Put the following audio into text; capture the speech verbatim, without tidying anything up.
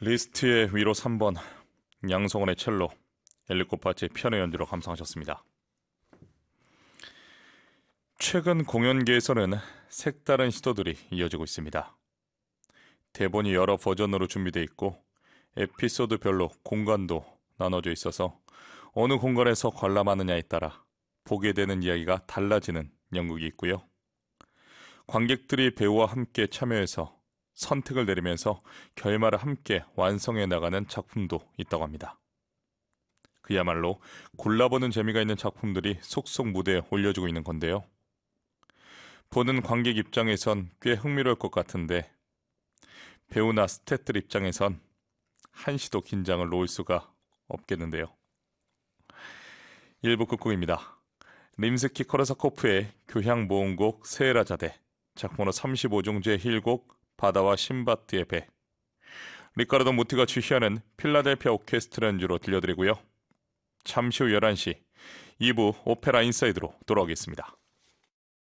리스트의 위로 삼 번 양성원의 첼로, 엘리코파치의 피아노 연주로 감상하셨습니다. 최근 공연계에서는 색다른 시도들이 이어지고 있습니다. 대본이 여러 버전으로 준비되어 있고 에피소드별로 공간도 나눠져 있어서 어느 공간에서 관람하느냐에 따라 보게 되는 이야기가 달라지는 연극이 있고요. 관객들이 배우와 함께 참여해서 선택을 내리면서 결말을 함께 완성해 나가는 작품도 있다고 합니다. 그야말로 골라보는 재미가 있는 작품들이 속속 무대에 올려지고 있는 건데요. 보는 관객 입장에선 꽤 흥미로울 것 같은데 배우나 스태프들 입장에선 한시도 긴장을 놓을 수가 없겠는데요. 일 부 끝곡입니다. 림스키-코르사코프의 교향 모음곡 세헤라자데, 작품으로 삼십오 중 제일 곡 바다와 신바트의 배, 리카르도 무티가 주휘하는 필라델피아 오케스트라 연주로 들려드리고요. 잠시 후 열한 시 이 부 오페라 인사이드로 돌아오겠습니다.